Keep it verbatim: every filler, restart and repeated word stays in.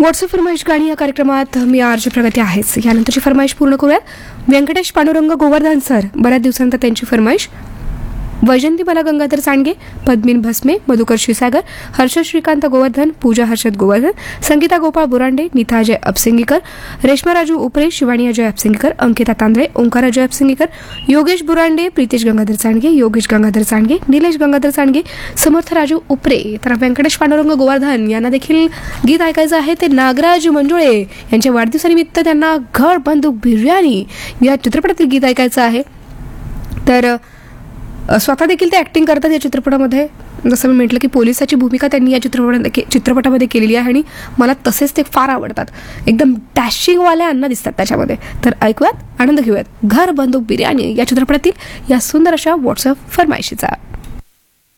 WhatsApp फरमाईश गाणी या कार्यक्रमात मी आरजे प्रगती आहेच. यानंतरची फरमाईश पूर्ण करूयात. व्यंकटेश पांडुरंग गोवर्धन सर, बऱ्याच दिवसांनंतर त्यांची फरमाईश. वैजंती मला गंगाधर सांडगे, पद्मिन भस्मे, मधुकर क्षीरसागर, हर्षद श्रीकांत गोवर्धन, पूजा हर्षद गोवर्धन, संगीता गोपाळ बुरांडे, नीता अजय अपसिंगीकर, रेश्मा राजू उपरे, शिवानी अजय अपसिंगीकर, अंकिता तांदळे, ओंकार अजय अपसिंगीकर, योगेश बुरांडे, प्रितेश गंगाधर सांडगे, योगेश गंगाधर सांडगे, निलेश गंगाधर सांडगे, समर्थ राजू उपरे. तर व्यंकटेश पांडुरंग गोवर्धन यांना देखील गीत ऐकायचं आहे. ते नागराज मंजुळे यांच्या वाढदिवसानिमित्त त्यांना घर बंदूक बिर्याणी या चित्रपटातील गीत ऐकायचं आहे. तर स्वतः देखील ते ॲक्टिंग करतात या चित्रपटामध्ये. जसं मी म्हटलं की पोलिसाची भूमिका त्यांनी या चित्रपटामध्ये चित्रपटामध्ये केलेली आहे आणि मला तसेच ते फार आवडतात. एकदम डॅशिंगवाल्या अन्न दिसतात त्याच्यामध्ये. तर ऐकूयात, आनंद घेऊयात घर बंदूक बिर्याणी या चित्रपटातील या सुंदर अशा व्हॉट्सअप फरमाईशीचा.